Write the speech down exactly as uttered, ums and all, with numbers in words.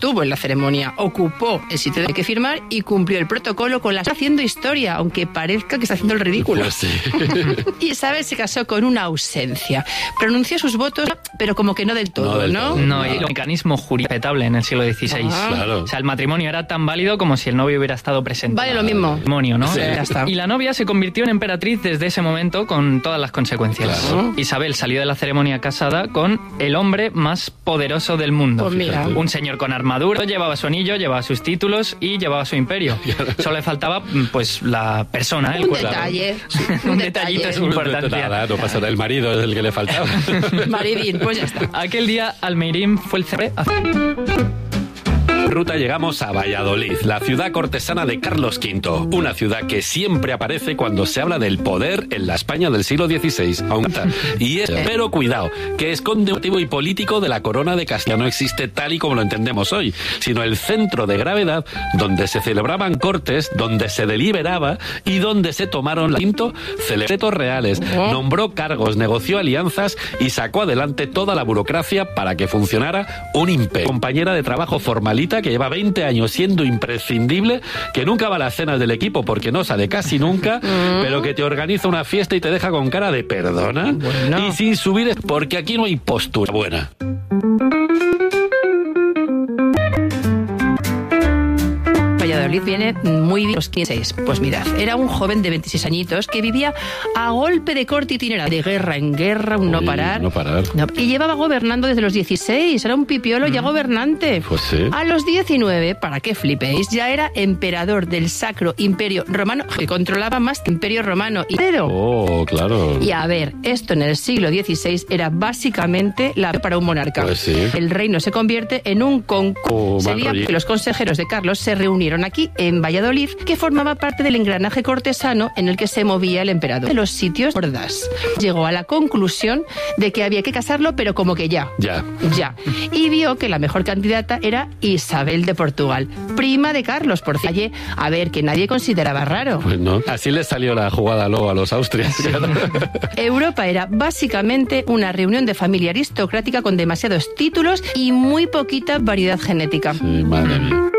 estuvo en la ceremonia, ocupó el sitio de que firmar y cumplió el protocolo con la haciendo historia, aunque parezca que está haciendo el ridículo. Pues sí. Isabel se casó con una ausencia. Pronunció sus votos, pero como que no del todo, No del ¿no? todo. No, y el mecanismo jurídico en el siglo dieciséis. Ah. Claro. O sea, el matrimonio era tan válido como si el novio hubiera estado presente. Vale lo mismo. Matrimonio, ¿no? Sí. Ya está. Y la novia se convirtió en emperatriz desde ese momento con todas las consecuencias. Claro. Isabel salió de la ceremonia casada con el hombre más poderoso del mundo. Pues mira. Un señor con armadura, llevaba su anillo, llevaba sus títulos y llevaba su imperio. Solo le faltaba, pues, la persona, el Un cuerpo. detalle. Un, Un detallito de su detalle. importancia. Nada, no pasa nada. El marido es el que le faltaba. Maridín, pues ya está. Aquel día Almeirín fue el célebre. Ruta llegamos a Valladolid, la ciudad cortesana de Carlos quinto, una ciudad que siempre aparece cuando se habla del poder en la España del siglo dieciséis. Y es, pero cuidado, que esconde un motivo y político de la corona de Castilla. No existe tal y como lo entendemos hoy, sino el centro de gravedad donde se celebraban cortes, donde se deliberaba y donde se tomaron la quinto celebratos reales, nombró cargos, negoció alianzas y sacó adelante toda la burocracia para que funcionara un imperio. Compañera de trabajo formalita que lleva veinte años siendo imprescindible, que nunca va a las cenas del equipo porque no sale casi nunca, pero que te organiza una fiesta y te deja con cara de perdona, Bueno. y sin subir, porque aquí no hay postura buena. Valladolid viene muy bien los quince. Pues mirad, era un joven de veintiséis añitos que vivía a golpe de corte itinerante, de guerra en guerra, un no Uy, parar. no parar. No, y llevaba gobernando desde los dieciséis, era un pipiolo ya gobernante. Pues sí. A los diecinueve, para que flipéis, ya era emperador del Sacro Imperio Romano, que controlaba más que Imperio Romano y entero. Oh, claro. Y a ver, esto en el siglo dieciséis era básicamente la para un monarca. Pues sí. El reino se convierte en un concurso. Oh, mal Sería rollito. que los consejeros de Carlos se reunieron aquí en Valladolid, que formaba parte del engranaje cortesano en el que se movía el emperador. De los sitios gordas. Llegó a la conclusión de que había que casarlo, pero como que ya. Ya. Ya. Y vio que la mejor candidata era Isabel de Portugal, prima de Carlos, por cierto. A ver, que nadie consideraba raro. Pues no. Así les salió la jugada luego a los austrias. Europa era básicamente una reunión de familia aristocrática con demasiados títulos y muy poquita variedad genética. Sí, madre mía.